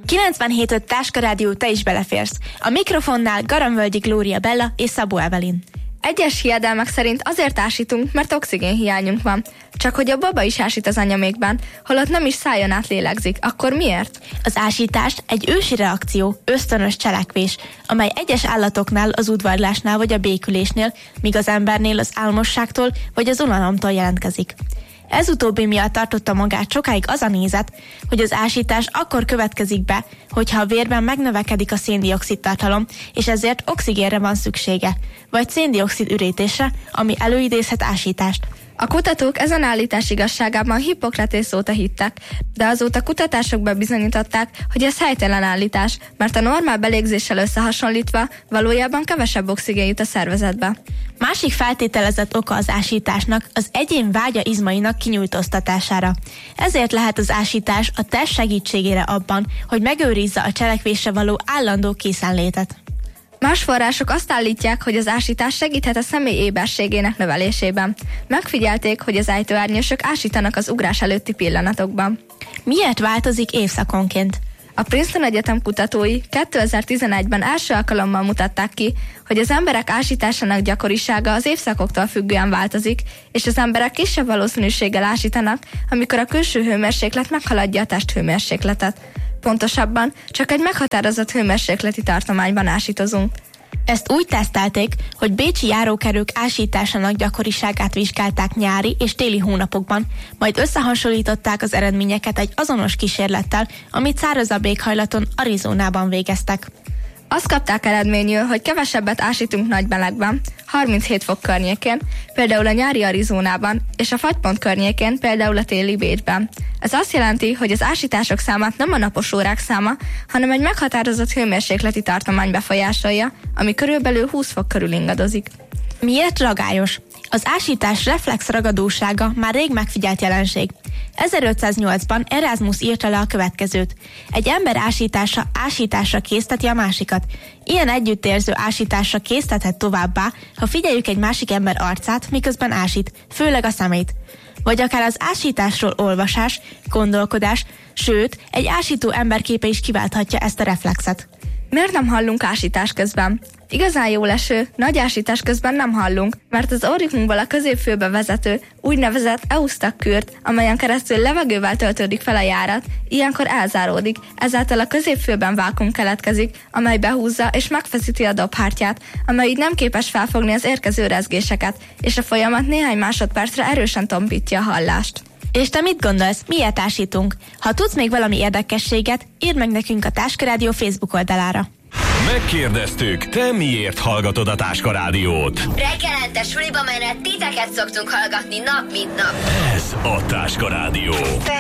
97.5 Táska Rádió, te is beleférsz. A mikrofonnál Garamvölgyi Glória Bella és Szabó Evelyn. Egyes hiedelmek szerint azért ásítunk, mert oxigénhiányunk van. Csak hogy a baba is ásít az anyamékben, holott nem is szájon át lélegzik. Akkor miért? Az ásítás egy ősi reakció, ösztönös cselekvés, amely egyes állatoknál az udvarlásnál vagy a békülésnél, míg az embernél az álmosságtól vagy az unalomtól jelentkezik. Ez utóbbi miatt tartotta magát sokáig az a nézet, hogy az ásítás akkor következik be, hogyha a vérben megnövekedik a szén-dioxid tartalom, és ezért oxigénre van szüksége, vagy szén-dioxid ürítésre, ami előidézhet ásítást. A kutatók ezen állítás igazságában Hippokratész óta hittek, de azóta kutatásokban bizonyították, hogy ez helytelen állítás, mert a normál belégzéssel összehasonlítva valójában kevesebb oxigén jut a szervezetbe. Másik feltételezett oka az ásításnak az egyén vágya izmainak kinyújtóztatására. Ezért lehet az ásítás a test segítségére abban, hogy megőrizze a cselekvésre való állandó készenlétet. Más források azt állítják, hogy az ásítás segíthet a személy éberségének növelésében. Megfigyelték, hogy az ejtőernyősök ásítanak az ugrás előtti pillanatokban. Miért változik évszakonként? A Princeton Egyetem kutatói 2011-ben első alkalommal mutatták ki, hogy az emberek ásításának gyakorisága az évszakoktól függően változik, és az emberek kisebb valószínűséggel ásítanak, amikor a külső hőmérséklet meghaladja a testhőmérsékletet. Pontosabban csak egy meghatározott hőmérsékleti tartományban ásítozunk. Ezt úgy tesztelték, hogy bécsi járókelők ásításának gyakoriságát vizsgálták nyári és téli hónapokban, majd összehasonlították az eredményeket egy azonos kísérlettel, amit szárazabb éghajlaton Arizonában végeztek. Azt kapták eredményül, hogy kevesebbet ásítunk nagy melegben, 37 fok környékén, például a nyári Arizonában, és a fagypont környékén, például a téli Bécsben. Ez azt jelenti, hogy az ásítások számát nem a napos órák száma, hanem egy meghatározott hőmérsékleti tartomány befolyásolja, ami körülbelül 20 fok körül ingadozik. Miért ragályos? Az ásítás reflex ragadósága már rég megfigyelt jelenség. 1508-ban Erasmus írta le a következőt. Egy ember ásításra készteti a másikat. Ilyen együttérző ásításra késztethet továbbá, ha figyeljük egy másik ember arcát, miközben ásít, főleg a szemét. Vagy akár az ásításról olvasás, gondolkodás, sőt, egy ásító emberképe is kiválthatja ezt a reflexet. Miért nem hallunk ásítás közben? Igazán jó leső, nagy ásítás közben nem hallunk, mert az orrunkból a középfülbe vezető, úgynevezett eusztakkürt, amelyen keresztül levegővel töltődik fel a járat, ilyenkor elzáródik, ezáltal a középfülben vákuum keletkezik, amely behúzza és megfeszíti a dobhártyát, amely így nem képes felfogni az érkező rezgéseket, és a folyamat néhány másodpercre erősen tompítja a hallást. És te mit gondolsz, miért ásítunk? Ha tudsz még valami érdekességet, írd meg nekünk a Táska Rádió Facebook oldalára. Megkérdeztük, te miért hallgatod a Táska Rádiót? Reggelente suliba menet titeket szoktunk hallgatni nap mint nap. Ez a Táska Rádió.